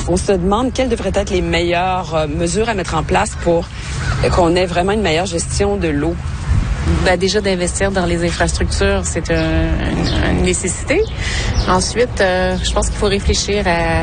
On se demande quelles devraient être les meilleures mesures à mettre en place pour qu'on ait vraiment une meilleure gestion de l'eau. Déjà d'investir dans les infrastructures, c'est une nécessité. Ensuite, je pense qu'il faut réfléchir à